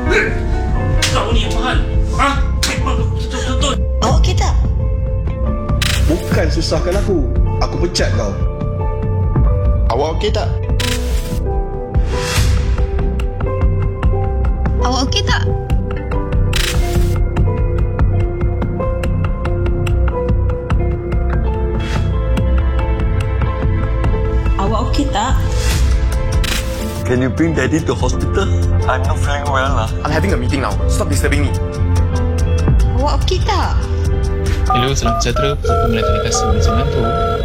Kau ni apa hal? Ha? Betul. Awak okey tak? Bukan susahkan aku. Aku pecat kau. Awak okey tak? Awak okey tak? Awak okey tak? Can you bring daddy to hospital? I'm not feeling well lah. I'm having a meeting now. Stop disturbing me. Awak okey tak? Hello, salam sejahtera. Saya Melatinikasi Mencingan tu.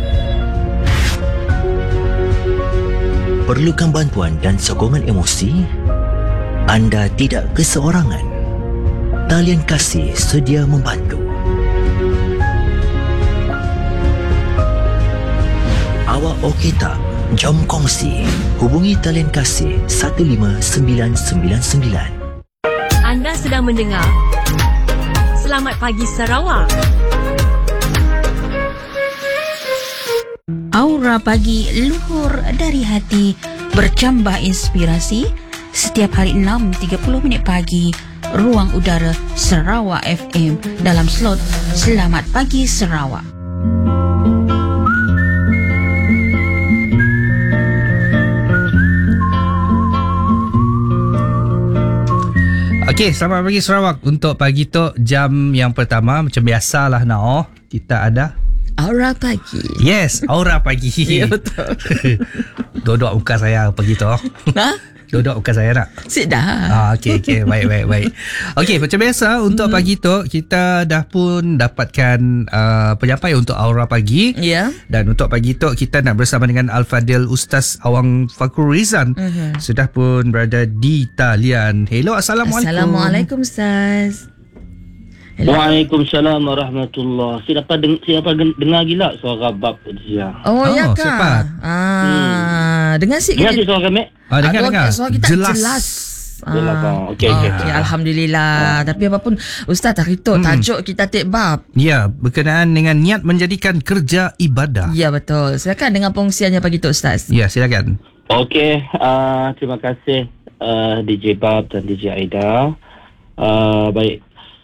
Perlukan bantuan dan sokongan emosi? Anda tidak keseorangan. Talian Kasih sedia membantu. Awak okey tak? Jom kongsi. Hubungi Talian Kasih 15999. Anda sedang mendengar Selamat Pagi Sarawak. Aura pagi luhur dari hati, bercambah inspirasi. Setiap hari 6.30 pagi, Ruang Udara Sarawak FM dalam slot Selamat Pagi Sarawak. Okey, selamat pagi Sarawak. Untuk pagi tu jam yang pertama macam biasalah Nao, kita ada Aura pagi. Yes, aura pagi. Ya, betul. Dodok muka saya pagi tu. Ha? Dodok muka saya nak. Sit dah. Okey, baik. Okey, macam biasa untuk pagi tu kita dah pun dapatkan penyampai untuk aura pagi. Ya. Dan untuk pagi tu kita nak bersama dengan Al-Fadil Ustaz Awang Fakrul Rizan. Sudah pun berada di talian. Hello, Assalamualaikum. Assalamualaikum Ustaz. Hello. Waalaikumsalam warahmatullahi. Siapa dengar gila suara bab dia? Oh, ya cepat. kah? Dengar sikit. Dengar si suara kami? Dengar. Suara kita jelas. Okey. Alhamdulillah. Tapi apapun Ustaz hari tu tajuk kita bab. Ya, berkenaan dengan niat menjadikan kerja ibadah. Ya, betul. Silakan dengan pengungsiannya pagi tu Ustaz. Ya, silakan. Okey, terima kasih DJ Bab dan DJ Aida. Baik.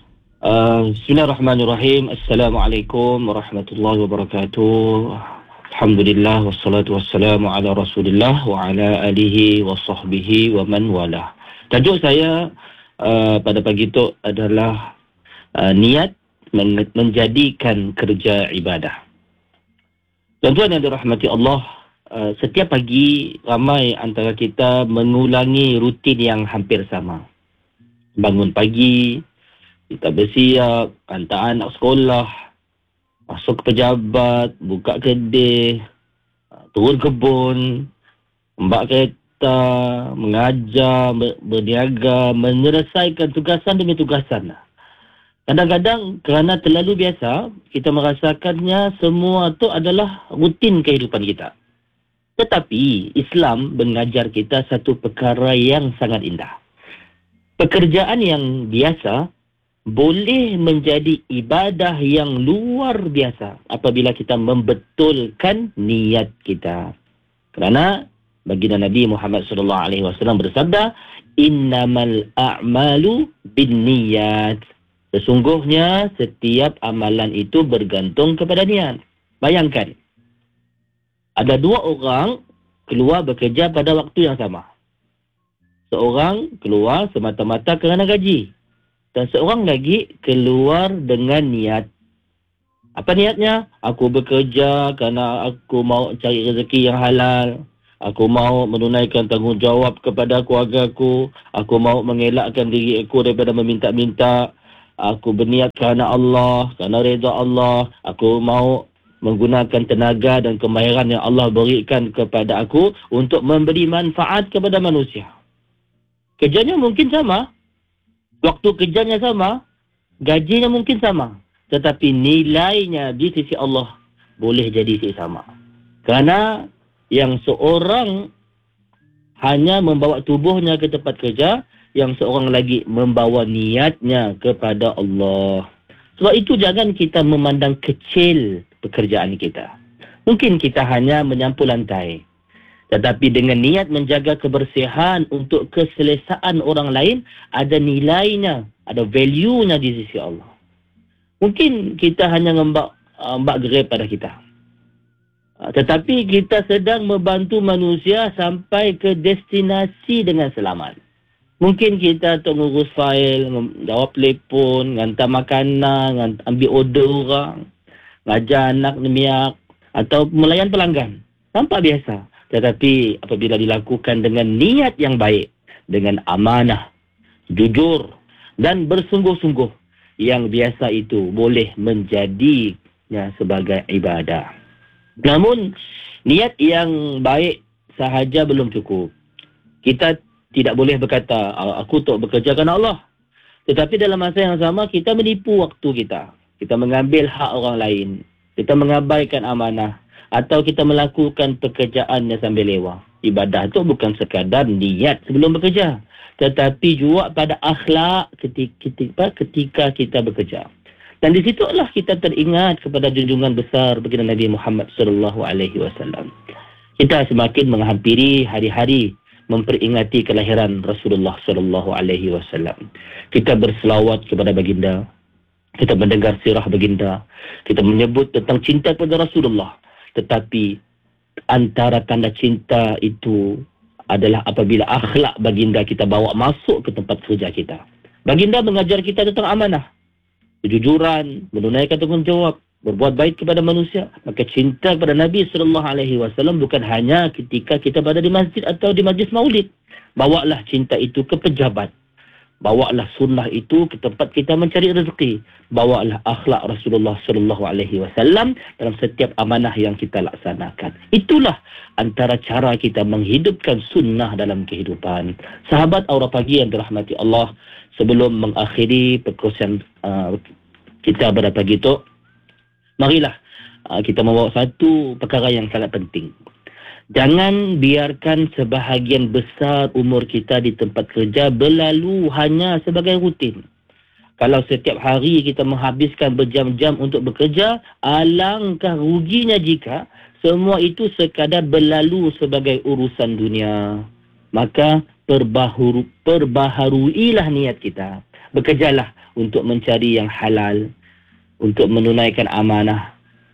Bismillahirrahmanirrahim. Assalamualaikum warahmatullahi wabarakatuh. Alhamdulillah wassalatu wassalamu ala Rasulillah wa ala alihi wa sahbihi wa man wala. Tajuk saya pada pagi itu adalah niat menjadikan kerja ibadah. Tuan-tuan yang dirahmati Allah, setiap pagi ramai antara kita mengulangi rutin yang hampir sama. Bangun pagi, kita bersiap, hantar anak sekolah, masuk ke pejabat, buka kedai, turun kebun, membak kereta, mengajar, berniaga, menyelesaikan tugasan demi tugasan. Kadang-kadang kerana terlalu biasa, kita merasakannya semua itu adalah rutin kehidupan kita. Tetapi Islam mengajar kita satu perkara yang sangat indah. Pekerjaan yang biasa boleh menjadi ibadah yang luar biasa apabila kita membetulkan niat kita. Kerana baginda Nabi Muhammad SAW bersabda, innamal a'malu binniyat. Sesungguhnya setiap amalan itu bergantung kepada niat. Bayangkan, ada dua orang keluar bekerja pada waktu yang sama. Seorang keluar semata-mata kerana gaji. Dan seorang lagi keluar dengan niat. Apa niatnya? Aku bekerja kerana aku mau cari rezeki yang halal. Aku mau menunaikan tanggungjawab kepada keluarga aku. Aku mau mengelakkan diri aku daripada meminta-minta. Aku berniat kerana Allah, kerana redha Allah. Aku mau menggunakan tenaga dan kemahiran yang Allah berikan kepada aku untuk memberi manfaat kepada manusia. Kerjanya mungkin sama. Waktu kerjanya sama, gajinya mungkin sama. Tetapi nilainya di sisi Allah boleh jadi sama. Kerana yang seorang hanya membawa tubuhnya ke tempat kerja, yang seorang lagi membawa niatnya kepada Allah. Sebab itu jangan kita memandang kecil pekerjaan kita. Mungkin kita hanya menyapu lantai. Tetapi dengan niat menjaga kebersihan untuk keselesaan orang lain, ada nilainya, ada value-nya di sisi Allah. Mungkin kita hanya mbak gerai pada kita. Tetapi kita sedang membantu manusia sampai ke destinasi dengan selamat. Mungkin kita untuk ngurus fail, jawab telefon, hantar makanan, ambil order orang, ngajar anak nemiak, atau melayan pelanggan. Nampak biasa. Tetapi apabila dilakukan dengan niat yang baik, dengan amanah, jujur dan bersungguh-sungguh, yang biasa itu boleh menjadinya sebagai ibadah. Namun, niat yang baik sahaja belum cukup. Kita tidak boleh berkata, aku untuk bekerja kerana Allah. Tetapi dalam masa yang sama, kita menipu waktu kita. Kita mengambil hak orang lain. Kita mengabaikan amanah. Atau kita melakukan pekerjaannya sambil lewat. Ibadah itu bukan sekadar niat sebelum bekerja. Tetapi juga pada akhlak ketika kita bekerja. Dan di situlah kita teringat kepada junjungan besar baginda Nabi Muhammad SAW. Kita semakin menghampiri hari-hari memperingati kelahiran Rasulullah SAW. Kita berselawat kepada baginda. Kita mendengar sirah baginda. Kita menyebut tentang cinta kepada Rasulullah. Tetapi antara tanda cinta itu adalah apabila akhlak baginda kita bawa masuk ke tempat kerja kita. Baginda mengajar kita tentang amanah, kejujuran, menunaikan tanggungjawab, berbuat baik kepada manusia. Maka cinta kepada Nabi SAW bukan hanya ketika kita berada di masjid atau di majlis maulid. Bawalah cinta itu ke pejabat. Bawalah sunnah itu ke tempat kita mencari rezeki. Bawalah akhlak Rasulullah SAW dalam setiap amanah yang kita laksanakan. Itulah antara cara kita menghidupkan sunnah dalam kehidupan. Sahabat Aura Pagi yang dirahmati Allah, sebelum mengakhiri perkongsian kita pada pagi itu, marilah kita membawa satu perkara yang sangat penting. Jangan biarkan sebahagian besar umur kita di tempat kerja berlalu hanya sebagai rutin. Kalau setiap hari kita menghabiskan berjam-jam untuk bekerja, alangkah ruginya jika semua itu sekadar berlalu sebagai urusan dunia. Maka perbaharuilah niat kita. Bekerjalah untuk mencari yang halal, untuk menunaikan amanah,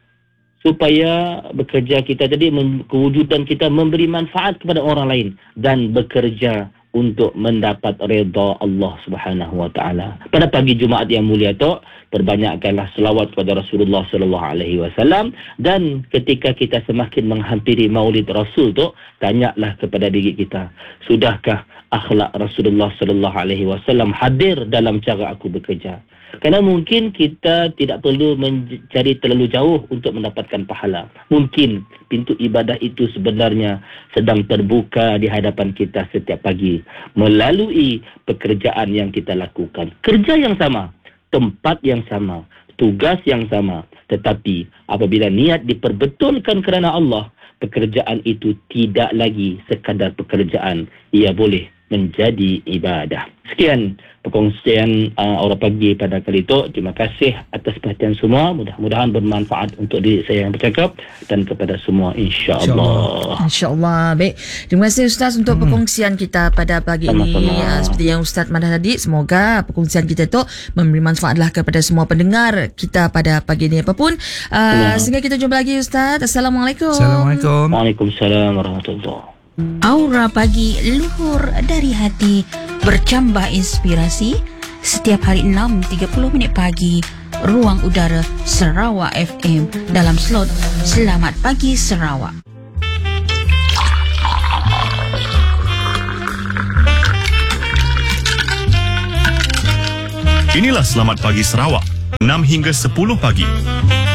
supaya bekerja kita tadi, kewujudan kita memberi manfaat kepada orang lain dan bekerja untuk mendapat redha Allah Subhanahu wa taala. Pada pagi Jumaat yang mulia itu, perbanyakkanlah selawat kepada Rasulullah sallallahu alaihi wasallam, dan ketika kita semakin menghampiri Maulid Rasul tu, tanyalah kepada diri kita, sudahkah akhlak Rasulullah sallallahu alaihi wasallam hadir dalam cara aku bekerja? Kerana mungkin kita tidak perlu mencari terlalu jauh untuk mendapatkan pahala. Mungkin pintu ibadah itu sebenarnya sedang terbuka di hadapan kita setiap pagi melalui pekerjaan yang kita lakukan. Kerja yang sama, tempat yang sama, tugas yang sama. Tetapi apabila niat diperbetulkan kerana Allah, pekerjaan itu tidak lagi sekadar pekerjaan. Ia boleh menjadi ibadah. Sekian perkongsian Aura Pagi pada kali itu. Terima kasih atas perhatian semua. Mudah-mudahan bermanfaat untuk diri saya yang bercakap dan kepada semua, insya-Allah. InsyaAllah. Baik. Terima kasih Ustaz untuk perkongsian kita pada pagi ini. Seperti yang Ustaz Madah tadi, semoga perkongsian kita itu memberi manfaatlah kepada semua pendengar kita pada pagi ini. Apapun sehingga kita jumpa lagi Ustaz. Assalamualaikum. Assalamualaikum. Waalaikumsalam warahmatullahi. Aura Pagi, luhur dari hati, bercambah inspirasi. Setiap hari 6.30 pagi, Ruang Udara Sarawak FM dalam slot Selamat Pagi Sarawak. Inilah Selamat Pagi Sarawak, 6 hingga 10 pagi.